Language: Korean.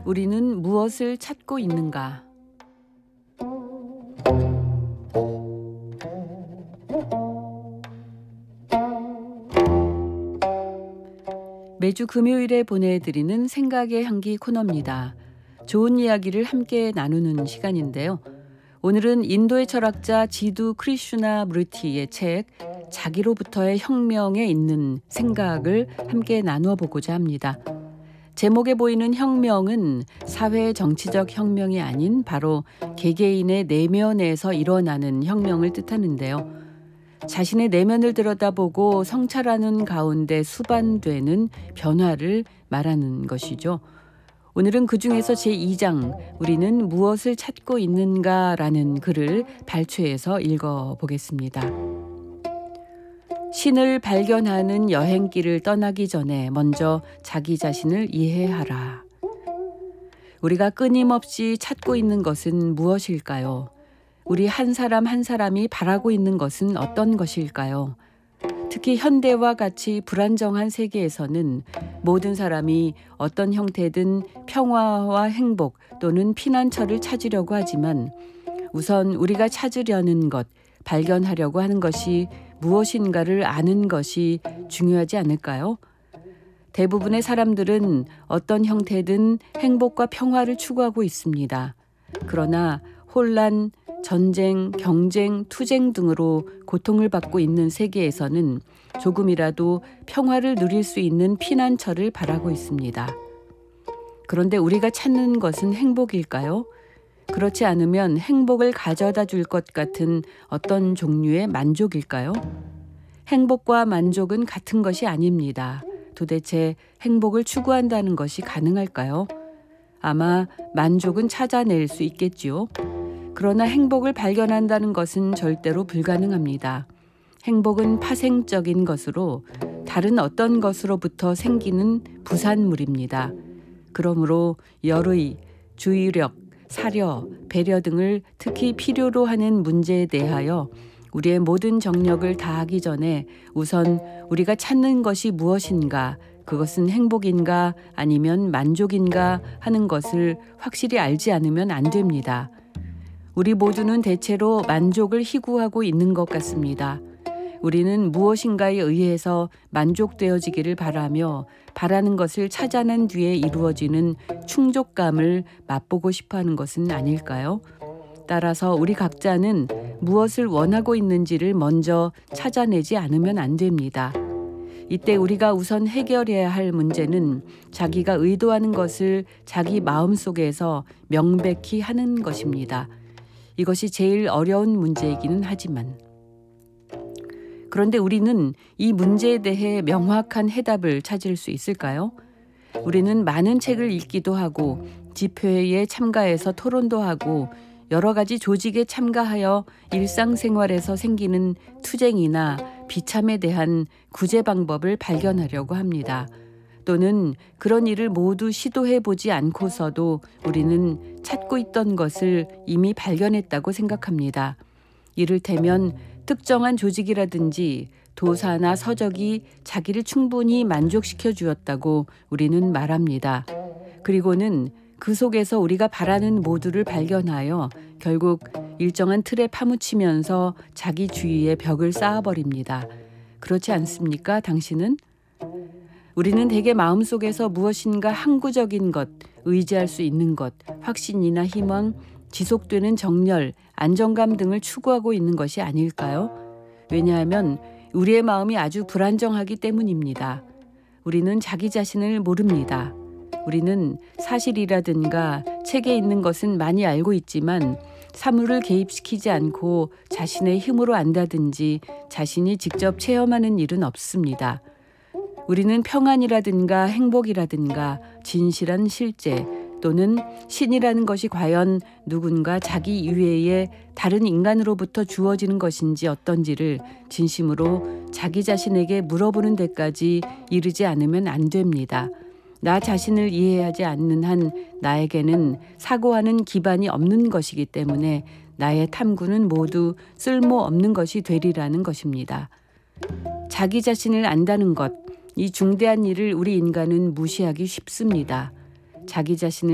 우리는 무엇을 찾고 있는가? 매주 금요일에 보내드리는 생각의 향기 코너입니다. 좋은 이야기를 함께 나누는 시간인데요. 오늘은 인도의 철학자 지두 크리슈나무르티의 책 자기로부터의 혁명에 있는 생각을 함께 나누어 보고자 합니다. 제목에 보이는 혁명은 사회 정치적 혁명이 아닌 바로 개개인의 내면에서 일어나는 혁명을 뜻하는데요. 자신의 내면을 들여다보고 성찰하는 가운데 수반되는 변화를 말하는 것이죠. 오늘은 그중에서 제2장 우리는 무엇을 찾고 있는가라는 글을 발췌해서 읽어보겠습니다. 신을 발견하는 여행길을 떠나기 전에 먼저 자기 자신을 이해하라. 우리가 끊임없이 찾고 있는 것은 무엇일까요? 우리 한 사람 한 사람이 바라고 있는 것은 어떤 것일까요? 특히 현대와 같이 불안정한 세계에서는 모든 사람이 어떤 형태든 평화와 행복 또는 피난처를 찾으려고 하지만 우선 우리가 찾으려는 것, 발견하려고 하는 것이 무엇인가를 아는 것이 중요하지 않을까요? 대부분의 사람들은 어떤 형태든 행복과 평화를 추구하고 있습니다. 그러나 혼란, 전쟁, 경쟁, 투쟁 등으로 고통을 받고 있는 세계에서는 조금이라도 평화를 누릴 수 있는 피난처를 바라고 있습니다. 그런데 우리가 찾는 것은 행복일까요? 그렇지 않으면 행복을 가져다 줄 것 같은 어떤 종류의 만족일까요? 행복과 만족은 같은 것이 아닙니다. 도대체 행복을 추구한다는 것이 가능할까요? 아마 만족은 찾아낼 수 있겠지요. 그러나 행복을 발견한다는 것은 절대로 불가능합니다. 행복은 파생적인 것으로 다른 어떤 것으로부터 생기는 부산물입니다. 그러므로 열의, 주의력, 사려, 배려 등을 특히 필요로 하는 문제에 대하여 우리의 모든 정력을 다하기 전에 우선 우리가 찾는 것이 무엇인가, 그것은 행복인가 아니면 만족인가 하는 것을 확실히 알지 않으면 안 됩니다. 우리 모두는 대체로 만족을 희구하고 있는 것 같습니다. 우리는 무엇인가에 의해서 만족되어지기를 바라며 바라는 것을 찾아낸 뒤에 이루어지는 충족감을 맛보고 싶어하는 것은 아닐까요? 따라서 우리 각자는 무엇을 원하고 있는지를 먼저 찾아내지 않으면 안 됩니다. 이때 우리가 우선 해결해야 할 문제는 자기가 의도하는 것을 자기 마음속에서 명백히 하는 것입니다. 이것이 제일 어려운 문제이기는 하지만 그런데 우리는 이 문제에 대해 명확한 해답을 찾을 수 있을까요? 우리는 많은 책을 읽기도 하고 집회에 참가해서 토론도 하고 여러 가지 조직에 참가하여 일상생활에서 생기는 투쟁이나 비참에 대한 구제 방법을 발견하려고 합니다. 또는 그런 일을 모두 시도해보지 않고서도 우리는 찾고 있던 것을 이미 발견했다고 생각합니다. 이를테면 특정한 조직이라든지 도사나 서적이 자기를 충분히 만족시켜 주었다고 우리는 말합니다. 그리고는 그 속에서 우리가 바라는 모두를 발견하여 결국 일정한 틀에 파묻히면서 자기 주위에 벽을 쌓아버립니다. 그렇지 않습니까, 당신은? 우리는 대개 마음속에서 무엇인가 항구적인 것, 의지할 수 있는 것, 확신이나 희망, 지속되는 정열, 안정감 등을 추구하고 있는 것이 아닐까요? 왜냐하면 우리의 마음이 아주 불안정하기 때문입니다. 우리는 자기 자신을 모릅니다. 우리는 사실이라든가 책에 있는 것은 많이 알고 있지만 사물을 개입시키지 않고 자신의 힘으로 안다든지 자신이 직접 체험하는 일은 없습니다. 우리는 평안이라든가 행복이라든가 진실한 실제 또는 신이라는 것이 과연 누군가 자기 이외에 다른 인간으로부터 주어지는 것인지 어떤지를 진심으로 자기 자신에게 물어보는 데까지 이르지 않으면 안 됩니다. 나 자신을 이해하지 않는 한 나에게는 사고하는 기반이 없는 것이기 때문에 나의 탐구는 모두 쓸모없는 것이 되리라는 것입니다. 자기 자신을 안다는 것, 이 중대한 일을 우리 인간은 무시하기 쉽습니다. 자기 자신을